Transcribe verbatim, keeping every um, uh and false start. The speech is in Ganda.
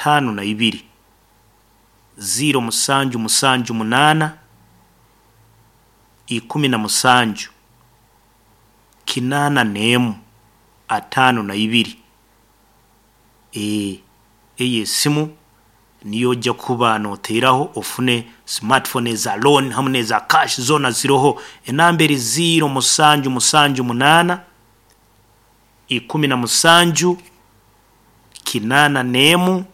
ataano na ibiri ziro musanju musanju munana ikumi na musanju kinana nemu ataano na ibiri. E eye simu niyo ojja kuba noteeraho ofune smartphone za loan hamwe za cash zona ziroho. Enamba eri ziro musanju musanju munana ikumi na musanju kinana nemu